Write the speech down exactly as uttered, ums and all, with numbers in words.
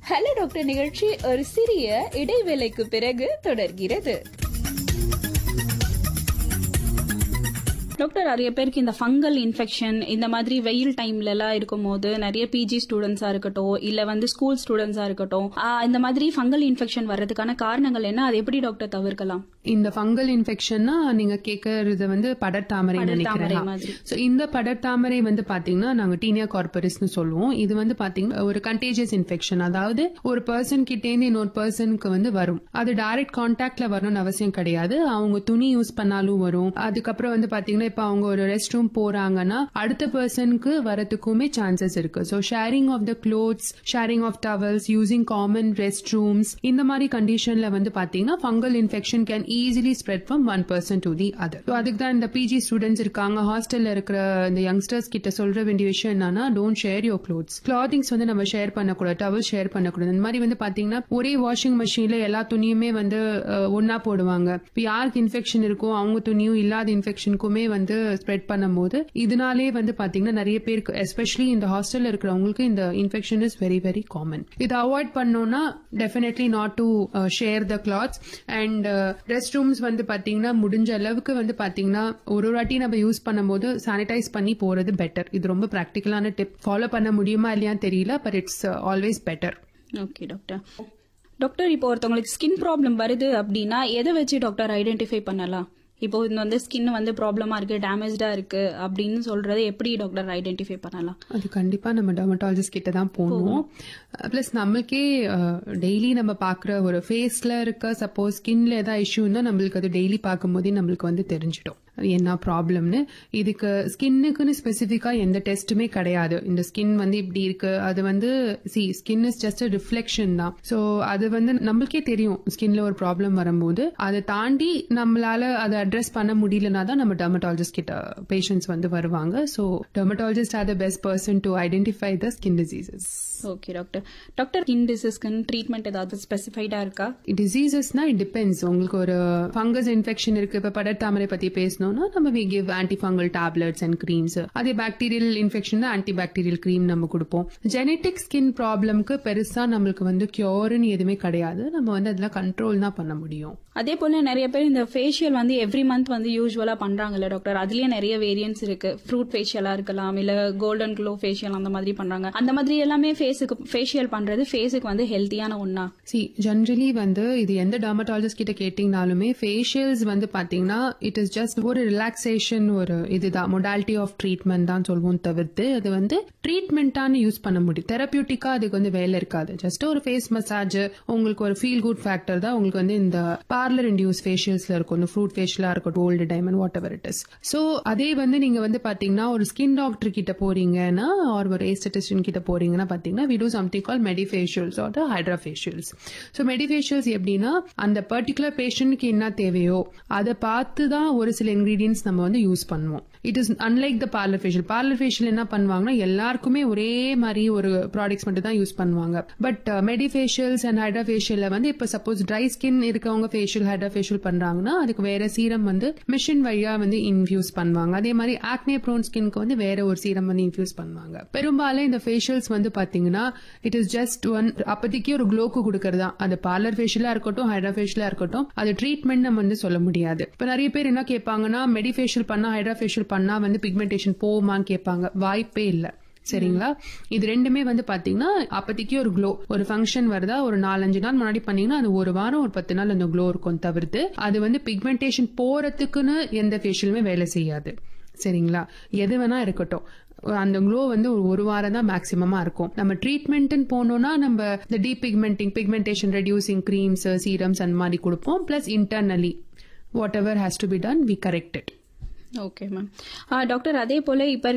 Hello doctor நிகழ்ச்சி ஒரு சிறிய இடைவேளைக்கு பிறகு தொடர்கிறது. டாக்டர், நிறைய பேருக்கு இந்த ஃபங்கல் இன்ஃபெக்ஷன் இந்த மாதிரி வெயில் டைம்ல எல்லாம் இருக்கும் போது நிறைய பிஜி ஸ்டூடெண்ட்ஸா இருக்கட்டும் இல்ல வந்து ஸ்கூல் ஸ்டூடெண்ட்ஸா இருக்கட்டும் இந்த மாதிரி ஃபங்கல் இன்ஃபெக்ஷன் வர்றதுக்கான காரணங்கள் என்ன, அது எப்படி டாக்டர் தவிர்க்கலாம்? இந்த ஃபங்கல் இன்ஃபெக்ஷன்னா நீங்க கேக்குறது வந்து படர்தாமரை நினைக்கிறேன். சோ இந்த படர்தாமரை வந்து பாத்தீங்கன்னா நாங்க டீனியா கார்பரிஸ்னு சொல்லுவோம். இது வந்து பாத்தீங்கன்னா ஒரு கண்டேஜியஸ் இன்ஃபெக்ஷன், அதாவது ஒரு பர்சன் கிட்டே இருந்து இன்னொரு பர்சனுக்கு வந்து வரும். அது டைரக்ட் கான்டாக்ட்ல வரணும்னு அவசியம் கிடையாது. அவங்க துணி யூஸ் பண்ணாலும் வரும். அதுக்கப்புறம் வந்து பாத்தீங்கன்னா இப்ப அவங்க ஒரு ரெஸ்ட் ரூம் போறாங்கன்னா அடுத்த பர்சனுக்கு வரதுக்குமே சான்சஸ் இருக்கு. So sharing of the clothes, sharing of towels, using common rest rooms, இந்த மாதிரி கண்டிஷன்ல வந்து பாத்தீங்கன்னா fungal infection can easily spread from one person to the other. So அதுக்கு தான் இந்த பிஜி ஸ்டூடெண்ட்ஸ் இருக்காங்க, ஹாஸ்டல்ல இருக்கிற இந்த யங்ஸ்டர்ஸ் கிட்ட சொல்ற வேண்டிய விஷயம் என்னன்னா, don't share your clothes. Clothings வந்து நம்ம ஷேர் பண்ணக்கூடாது, டவல் ஷேர் பண்ணக்கூடாது. இந்த மாதிரி வந்து பாத்தீங்கன்னா ஒரே வாஷிங் மிஷின்ல எல்லா துணியுமே வந்து ஒன்னா போடுவாங்க. இப்போ யாருக்கு இன்ஃபெக்ஷன் இருக்கோ அவங்க துணியும் இல்லாத இன்ஃபெக்ஷனுக்குமே வந்து ஸ்ப்ரெட் பண்ணும்போது இதனாலே வந்து பாத்தீங்கன்னா நிறைய பேருக்கு எஸ்பெஷலி இந்த ஹாஸ்டல்ல இருக்கிறவங்களுக்கு இந்த infection is very very common. இதை அவாய்ட் பண்ணோம்னா definitely not to share the clothes. And rest rooms வந்து பாத்தீங்கன்னா முடிஞ்ச அளவுக்கு வந்து பாத்தீங்கன்னா ஒரு வாட்டி நம்ம யூஸ் பண்ணும்போது சானிடைஸ் பண்ணி போறது பெட்டர். இது ரொம்ப பிராக்டிகலான டிப். ஃபாலோ பண்ண முடியுமா இல்லையான்னு தெரியல, but it's always better. Okay doctor. Doctor, இப்போ ஒருத்தவங்களுக்கு ஸ்கின் ப்ராப்ளம் வருது அப்படின்னா எதை வச்சு டாக்டர் ஐடென்டிஃபை பண்ணலாம்? இப்போ இந்த வந்து ஸ்கின் வந்து ப்ராப்ளமா இருக்கு, டேமேஜ்டா இருக்கு அப்படின்னு சொல்றது எப்படி டாக்டர் ஐடென்டிஃபை பண்ணலாம்? அது கண்டிப்பா நம்ம டெர்மட்டாலஜிஸ்ட் கிட்ட தான் போகணும். பிளஸ் நம்மளுக்கே டெய்லி நம்ம பாக்குற ஒரு ஃபேஸ்ல இருக்க சப்போஸ் ஸ்கின்ல ஏதாவது இஷ்யூ இருந்தா நம்மளுக்கு அது டெய்லி பார்க்கும் போதே நம்மளுக்கு வந்து தெரிஞ்சிடும் என்ன ப்ராப்ளம்னு. இதுக்கு ஸ்கின்னுக்குன்னு ஸ்பெசிபிக்கா எந்த டெஸ்ட்டுமே கிடையாது. இந்த ஸ்கின் வந்து இப்படி இருக்கு, அது வந்து C skin is just reflection தான். சோ அது வந்து நம்மளுக்கே தெரியும் ஸ்கின்ல ஒரு ப்ராப்ளம் வரும்போது. அதை தாண்டி நம்மளால அதை அட்ரஸ் பண்ண முடியலனா தான் நம்ம டெர்மட்டாலஜிஸ்ட் கிட்ட பேஷண்ட்ஸ் வந்து வருவாங்க. So dermatologist R the best person to identify the skin diseases. Okay doctor. Doctor, skin டிசீஸ்க்கு treatment ஏதாவது ஸ்பெசிஃபைடா இருக்கா? டிசீசஸ்னா இட் டிபெண்ட்ஸ். உங்களுக்கு ஒரு ஃபங்கஸ் இன்ஃபெக்ஷன் இருக்கு, இப்ப படர்தாமரை பத்தி பேசணும்னா நம்ம we give anti fungal tablets and creams. அதே bacterial infection anti bacterial cream நம்ம கொடுப்போம். ஜெனட்டிக் ஸ்கின் ப்ராப்ளம்க்கு பெருசா நம்மளுக்கு வந்து கியூர்னு எதுவுமே கிடையாது. நம்ம வந்து அதெல்லாம் கண்ட்ரோல் தான் பண்ண முடியும். அதே போல நிறைய பேர் இந்த ஃபேஷியல் வந்து எவ்ரி மந்த் வந்து யூஸ்வலா பண்றாங்கல்ல டாக்டர், அதுலயே நிறைய வேரியன்ஸ் இருக்கு. ஃப்ரூட் ஃபேஷியலா இருக்கலாம், இல்ல கோல்டன் க்ளோ ஃபேஷியல் அந்த மாதிரி பண்றாங்க. அந்த மாதிரி எல்லாமே ஃபேஸுக்கு ஃபேஷியல் பண்றது ஃபேஸுக்கு வந்து ஹெல்த்தியான ஒண்ணா? சி ஜெனரலி வந்து இது எந்த டெர்மட்டாலஜிஸ்ட் கிட்ட கேட்டீங்கனாலுமே ஃபேஷியல்ஸ் வந்து பாத்தீங்கன்னா இட் இஸ் ஜஸ்ட் ஒரு ரிலாக்ஸேஷன், ஒரு இதுதான் மொடாலிட்டி ஆஃப் ட்ரீட்மெண்ட் தான் சொல்வோம் தவிர்த்து அது வந்து ட்ரீட்மெண்டான்னு யூஸ் பண்ண முடியும். தெரபியூட்டிக்கா அதுக்கு வந்து வேலை இருக்காது. ஜஸ்ட் ஒரு ஃபேஸ் மசாஜ், உங்களுக்கு ஒரு ஃபீல் குட் ஃபேக்டர் தான் உங்களுக்கு வந்து இந்த பார்லர் இன்டியூஸ் ஃபேஷியல்ஸ்ல இருக்கும். இந்த ஃப்ரூட் ஃபேஷியலா இருக்கட்டும், gold diamond, what ever it is. So அதே வந்து நீங்க வந்து பாத்தீங்கன்னா ஒரு ஸ்கின் டாக்டர் கிட்ட போறீங்கன்னா ஆர் ஒரு எஸ்தெட்டிஷியன் கிட்ட போறீங்கன்னா பாத்தீங்கன்னா we do something called medifacials or the hydrofacials. So medifacials எப்படின்னா அந்த பர்டிகுலர் பேஷண்ட்க்கு என்ன தேவையோ அதை பார்த்து தான் ஒரு சில இன்கிரீடியன்ஸ் நம்ம வந்து யூஸ் பண்ணுவோம். It is unlike the parlour facial. Parlour facial என்ன பண்ணுவாங்கன்னா எல்லாருக்குமே ஒரே மாதிரி ஒரு ப்ராடக்ட்ஸ் மட்டும் தான் யூஸ் பண்ணுவாங்க. பட் மெடிஃபேஷியல்ஸ் அண்ட் ஹைட்ரோஃபேஷியல்ல வந்து இப்ப சப்போஸ் ட்ரை ஸ்கின் இருக்கவங்க ஃபேஷியல் ஹைட்ரோஃபேஷியல் பண்றாங்கன்னா அதுக்கு வேற சீரம் வந்து மிஷின் வழியா வந்து இன்ஃபியூஸ் பண்ணுவாங்க. அதே மாதிரி ஆக்னே ப்ரோன் ஸ்கின்க்கு வந்து வேற ஒரு சீரம் வந்து இன்ஃபியூஸ் பண்ணுவாங்க. பெரும்பாலும் இந்த ஃபேஷியல்ஸ் வந்து பாத்தீங்கன்னா இட் இஸ் ஜஸ்ட் ஒன் அப்போதைக்கு ஒரு க்ளோக்கு கொடுக்கறதா. அது பார்லர் ஃபேஷியலா இருக்கட்டும், ஹைட்ரோஃபேஷியலா இருக்கட்டும், அது ட்ரீட்மெண்ட் நம்ம வந்து சொல்ல முடியாது. இப்ப நிறைய பேர் என்ன கேட்பாங்கன்னா மெடிஃபேஷியல் பண்ணா ஹைட்ரோஃபேஷியல் பண்ணா வந்து பிக்மெண்டேஷன் போகுமான்னு கேட்பாங்க. வாய்ப்பே இல்ல. சரிங்களா? இது ரெண்டுமே வந்து பாத்தீங்கன்னா அப்போதைக்கு ஒரு க்ளோ, ஒரு ஃபங்க்ஷன் வருதா ஒரு நாலஞ்சு நாள் முன்னாடி பண்ணீங்கன்னா அது ஒரு வாரம் ஒரு பத்து நாள் அந்த க்ளோ இருக்கும் தவிர்த்து அது வந்து பிக்மெண்டேஷன் போறதுக்குன்னு எந்த ஃபேஷியலுமே வேலை செய்யாது. சரிங்களா? எது வேணா இருக்கட்டும், அந்த க்ளோ வந்து ஒரு ஒரு வாரம் தான் மேக்சிமமா இருக்கும். நம்ம ட்ரீட்மெண்ட் போனோம்னா நம்ம இந்த deep pigmenting, pigmentation reducing creams, serums அந்த மாதிரி கொடுப்போம். Plus internally what ever has to be done we correct it. Okay ma'am. Doctor, அதே போல இப்ப